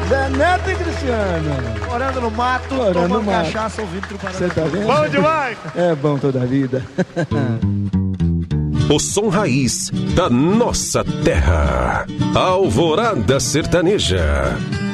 Zé Neto e Cristiano. Morando no mato, tomando cachaça, ouvindo Tubarão. Você tá vendo? Bom demais! É bom toda a vida. O som raiz da nossa terra. Alvorada Sertaneja.